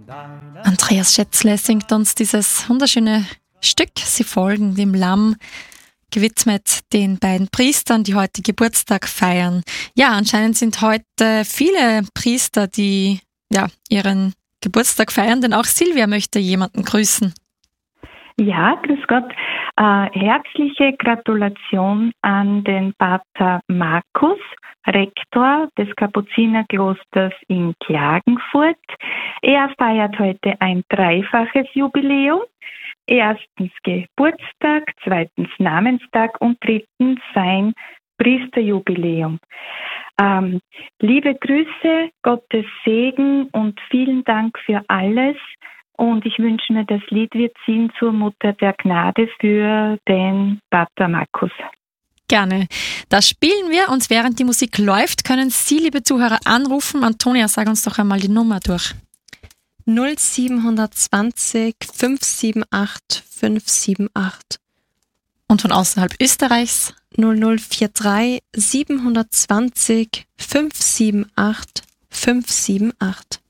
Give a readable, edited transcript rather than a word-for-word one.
Andreas Schätzle singt uns dieses wunderschöne Stück. Sie folgen dem Lamm, gewidmet den beiden Priestern, die heute Geburtstag feiern. Ja, anscheinend sind heute viele Priester, die ihren Geburtstag feiern, denn auch Silvia möchte jemanden grüßen. Ja, grüß Gott. Herzliche Gratulation an den Pater Markus, Rektor des Kapuzinerklosters in Klagenfurt. Er feiert heute ein dreifaches Jubiläum. Erstens Geburtstag, zweitens Namenstag und drittens sein Priesterjubiläum. Liebe Grüße, Gottes Segen und vielen Dank für alles. Und ich wünsche mir, das Lied wird ziehen zur Mutter der Gnade für den Pater Markus. Gerne. Das spielen wir und während die Musik läuft, können Sie, liebe Zuhörer, anrufen. Antonia, sag uns doch einmal die Nummer durch. 0720 578 578. Und von außerhalb Österreichs? 0043 720 578 578.